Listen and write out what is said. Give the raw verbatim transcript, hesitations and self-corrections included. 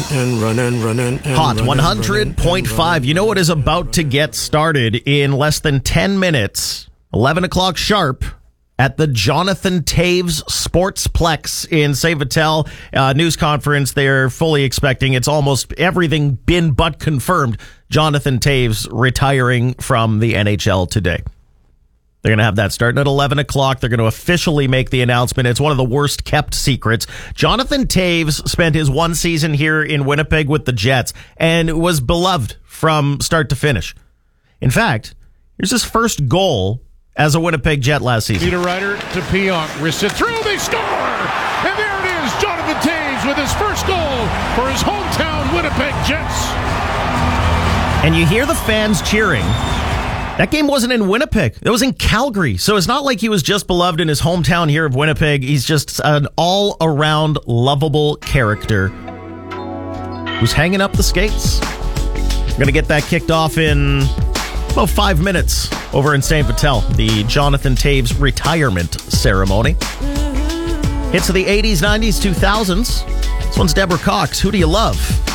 and running, running. And Hot running, one hundred point five. You know what is about to get started in less than ten minutes, eleven o'clock sharp, at the Jonathan Toews Sportsplex in Saint Vital uh, news conference. They're fully expecting, it's almost everything been but confirmed, Jonathan Toews retiring from the N H L today. They're going to have that starting at eleven o'clock. They're going to officially make the announcement. It's one of the worst kept secrets. Jonathan Toews spent his one season here in Winnipeg with the Jets and was beloved from start to finish. In fact, here's his first goal as a Winnipeg Jet last season. Peter Ryder to Pionk. Wrists it through. They score! And there it is. Jonathan Toews with his first goal for his hometown Winnipeg Jets. And you hear the fans cheering. That game wasn't in Winnipeg. It was in Calgary. So it's not like he was just beloved in his hometown here of Winnipeg. He's just an all-around lovable character who's hanging up the skates. We're going to get that kicked off in about five minutes over in Saint Vital, the Jonathan Toews retirement ceremony. Hits of the eighties, nineties, two thousands. This one's Deborah Cox. Who do you love?